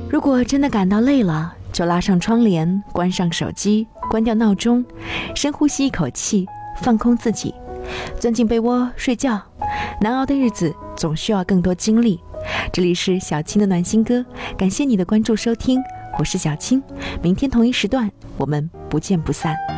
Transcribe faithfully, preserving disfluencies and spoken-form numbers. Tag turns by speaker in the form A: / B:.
A: 如果真的感到累了，就拉上窗帘，关上手机，关掉闹钟，深呼吸一口气，放空自己，钻进被窝睡觉。难熬的日子总需要更多精力。这里是小青的暖心歌，感谢你的关注收听，我是小青，明天同一时段我们不见不散。